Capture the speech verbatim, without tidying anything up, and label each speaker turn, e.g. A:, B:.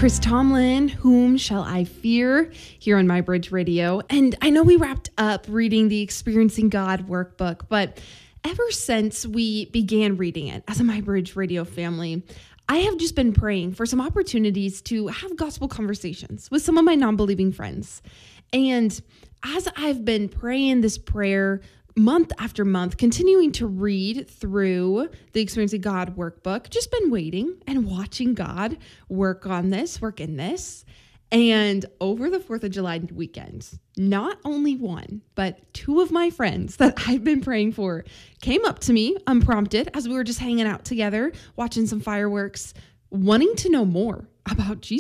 A: Chris Tomlin, Whom Shall I Fear, here on MyBridge Radio. And I know we wrapped up reading the Experiencing God workbook, but ever since we began reading it as a MyBridge Radio family, I have just been praying for some opportunities to have gospel conversations with some of my non-believing friends. And as I've been praying this prayer month after month, continuing to read through the Experiencing God workbook, just been waiting and watching God work on this, work in this. And over the fourth of July weekend, not only one, but two of my friends that I've been praying for came up to me unprompted as we were just hanging out together, watching some fireworks, wanting to know more about Jesus.